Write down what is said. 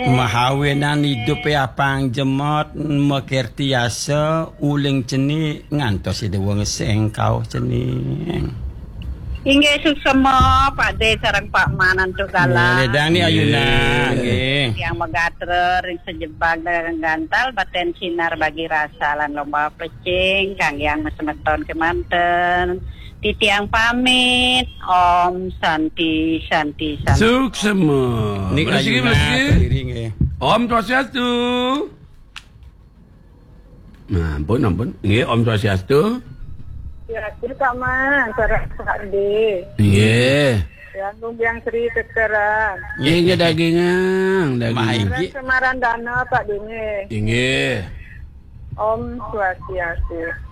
Mahawenan hidup ya pang jemot mekertiasa uling ceni ngantos ide wong sengkau ceni. Inggih suksema Pak De sareng Pak Manan Tugala. Ledang ni ayuna nggih. Yang megater sejebak dengan gantal baten sinar bagi rasa lan lomba plecing kang yang mesemeton kemanten. Titiang pamit, Om Santi. Suksema. Ni ayuna sendiri nggih. Om Swastiastu. Nah, ampun. Nggih, Om Swastiastu. Ya, kita mah sareng Pak De. Nggih. Yang Sri Teteran. Nggih daging. Semaran Dana Pak De. Nggih. Om Swastiastu.